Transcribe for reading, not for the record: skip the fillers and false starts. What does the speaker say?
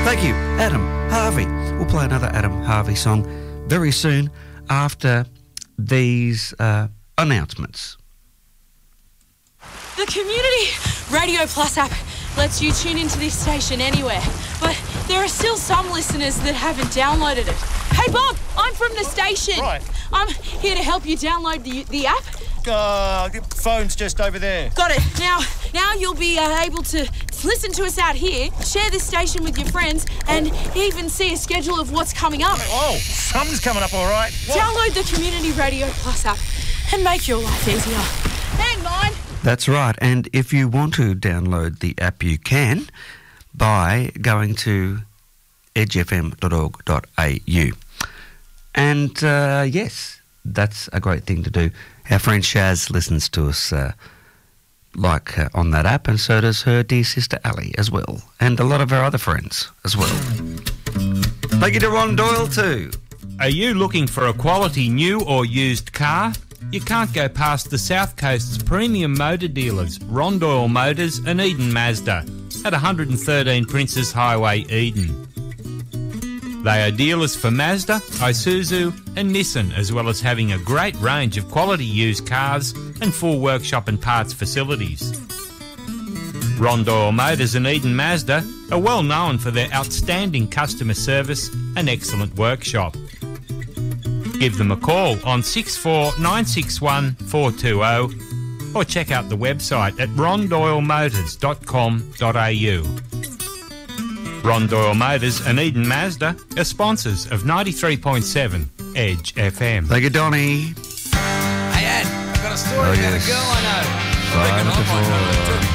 Thank you, Adam Harvey. We'll play another Adam Harvey song very soon after these announcements. The Community Radio Plus app lets you tune into this station anywhere, but there are still some listeners that haven't downloaded it. Hey Bob, I'm from the station. Right. I'm here to help you download the app. The phone's just over there. Got it. Now you'll be able to listen to us out here, share this station with your friends, and even see a schedule of what's coming up. Oh, something's coming up all right. What? Download the Community Radio Plus app and make your life easier. Hang on. That's right, and if you want to download the app, you can by going to edgefm.org.au. And yes, that's a great thing to do. Our friend Shaz listens to us on that app, and so does her dear sister Ali as well, and a lot of our other friends as well. Thank you to Ron Doyle too. Are you looking for a quality new or used car? You can't go past the South Coast's premium motor dealers, Ron Doyle Motors and Eden Mazda, at 113 Princes Highway, Eden. They are dealers for Mazda, Isuzu and Nissan, as well as having a great range of quality used cars and full workshop and parts facilities. Ron Doyle Motors and Eden Mazda are well known for their outstanding customer service and excellent workshop. Give them a call on 64961 420 or check out the website at rondoylemotors.com.au. Ron Doyle Motors and Eden Mazda are sponsors of 93.7 Edge FM. Thank you, Donnie. Hey, Ed, I've got a story about a girl I know. I reckon I might know her too.